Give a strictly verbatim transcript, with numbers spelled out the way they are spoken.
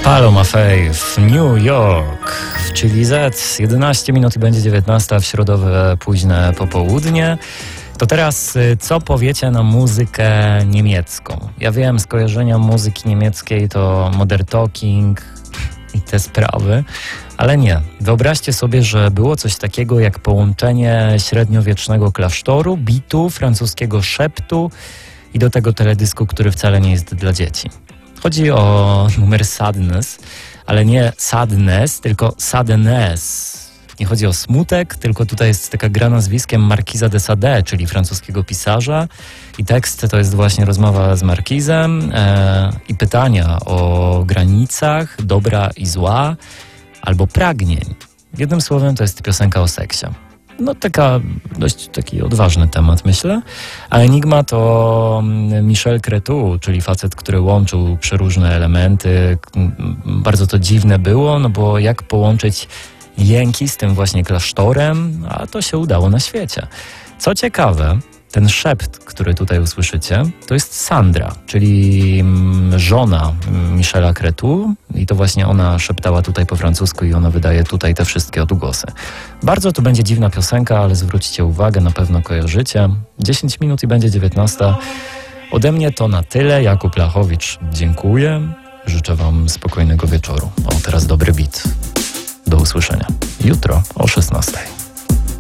Paloma Faye w New York w Chili Z. jedenaście minut i będzie dziewiętnasta w środowe późne popołudnie. To teraz co powiecie na muzykę niemiecką? Ja wiem, skojarzenia muzyki niemieckiej to Modern Talking i te sprawy, ale nie. Wyobraźcie sobie, że było coś takiego jak połączenie średniowiecznego klasztoru, bitu, francuskiego szeptu i do tego teledysku, który wcale nie jest dla dzieci. Chodzi o numer Sadness, ale nie sadness, tylko sadness. Nie chodzi o smutek, tylko tutaj jest taka gra nazwiskiem Markiza de Sade, czyli francuskiego pisarza. I tekst to jest właśnie rozmowa z Markizem e, i pytania o granicach dobra i zła albo pragnień. Jednym słowem to jest piosenka o seksie. No taka dość taki odważny temat, myślę. A Enigma to Michel Cretu, czyli facet, który łączył przeróżne elementy. Bardzo to dziwne było, no bo jak połączyć jęki z tym właśnie klasztorem, a to się udało na świecie. Co ciekawe, ten szept, który tutaj usłyszycie, to jest Sandra, czyli żona Michela Cretu i to właśnie ona szeptała tutaj po francusku i ona wydaje tutaj te wszystkie odgłosy. Bardzo to będzie dziwna piosenka, ale zwróćcie uwagę, na pewno kojarzycie. dziesięć minut i będzie dziewiętnasta. Ode mnie to na tyle. Jakub Lachowicz, dziękuję. Życzę wam spokojnego wieczoru. O, teraz dobry beat. Do usłyszenia jutro o szesnastej.